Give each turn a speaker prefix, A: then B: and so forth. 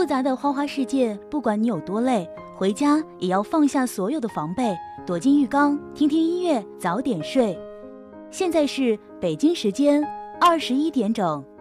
A: 复杂的花花世界，不管你有多累，回家也要放下所有的防备，躲进浴缸，听听音乐，早点睡。现在是北京时间21点整。